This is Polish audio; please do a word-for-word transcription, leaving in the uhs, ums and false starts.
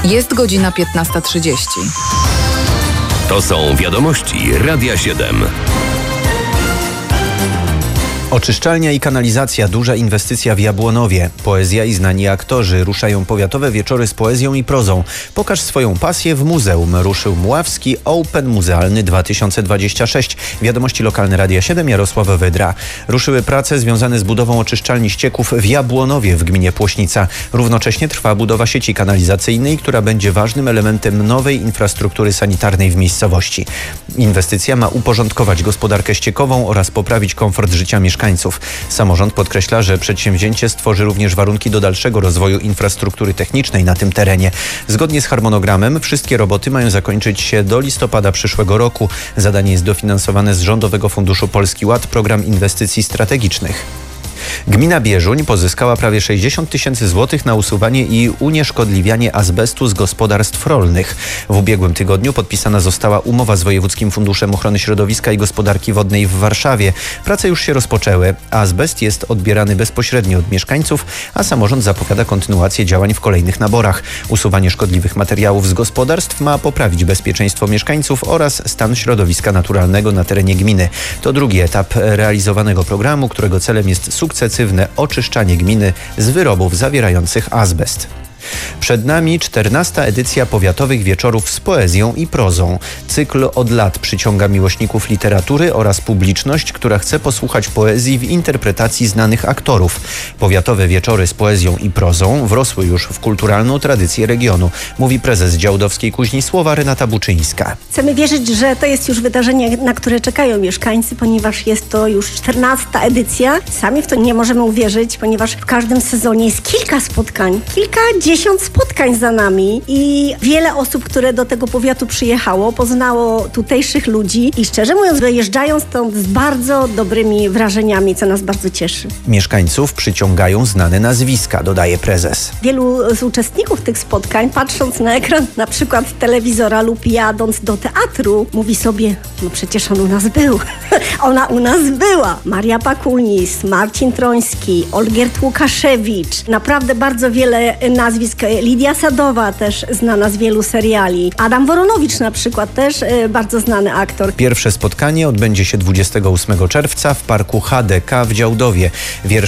Jest godzina piętnasta trzydzieści. To są wiadomości Radia siedem. Oczyszczalnia i kanalizacja, duża inwestycja w Jabłonowie. Poezja i znani aktorzy ruszają powiatowe wieczory z poezją i prozą. Pokaż swoją pasję w muzeum. Ruszył Mławski Open Muzealny dwa tysiące dwadzieścia sześć. Wiadomości lokalne Radia siedem, Jarosław Wydra. Ruszyły prace związane z budową oczyszczalni ścieków w Jabłonowie w gminie Płośnica. Równocześnie trwa budowa sieci kanalizacyjnej, która będzie ważnym elementem nowej infrastruktury sanitarnej w miejscowości. Inwestycja ma uporządkować gospodarkę ściekową oraz poprawić komfort życia mieszkańców. Samorząd podkreśla, że przedsięwzięcie stworzy również warunki do dalszego rozwoju infrastruktury technicznej na tym terenie. Zgodnie z harmonogramem wszystkie roboty mają zakończyć się do listopada przyszłego roku. Zadanie jest dofinansowane z Rządowego Funduszu Polski Ład, Program Inwestycji Strategicznych. Gmina Bieżuń pozyskała prawie sześćdziesiąt tysięcy złotych na usuwanie i unieszkodliwianie azbestu z gospodarstw rolnych. W ubiegłym tygodniu podpisana została umowa z Wojewódzkim Funduszem Ochrony Środowiska i Gospodarki Wodnej w Warszawie. Prace już się rozpoczęły. Azbest jest odbierany bezpośrednio od mieszkańców, a samorząd zapowiada kontynuację działań w kolejnych naborach. Usuwanie szkodliwych materiałów z gospodarstw ma poprawić bezpieczeństwo mieszkańców oraz stan środowiska naturalnego na terenie gminy. To drugi etap realizowanego programu, którego celem jest sukcesywne oczyszczanie gminy z wyrobów zawierających azbest. Przed nami czternasta edycja powiatowych wieczorów z poezją i prozą. Cykl od lat przyciąga miłośników literatury oraz publiczność, która chce posłuchać poezji w interpretacji znanych aktorów. Powiatowe wieczory z poezją i prozą wrosły już w kulturalną tradycję regionu, mówi prezes Działdowskiej Kuźni Słowa Renata Buczyńska. Chcemy wierzyć, że to jest już wydarzenie, na które czekają mieszkańcy, ponieważ jest to już czternasta edycja. Sami w to nie możemy uwierzyć, ponieważ w każdym sezonie jest kilka spotkań, kilkadziesiąt spotkań za nami i wiele osób, które do tego powiatu przyjechało, poznało tutejszych ludzi i szczerze mówiąc wyjeżdżają stąd z bardzo dobrymi wrażeniami, co nas bardzo cieszy. Mieszkańców przyciągają znane nazwiska, dodaje prezes. Wielu z uczestników tych spotkań, patrząc na ekran na przykład telewizora lub jadąc do teatru, mówi sobie, no przecież on u nas był. Ona u nas była. Maria Pakulis, Marcin Troński, Olgierd Łukaszewicz. Naprawdę bardzo wiele nazwisk. Lidia Sadowa też znana z wielu seriali. Adam Woronowicz na przykład też y, bardzo znany aktor. Pierwsze spotkanie odbędzie się dwudziestego ósmego czerwca w parku H D K w Działdowie. Wiersz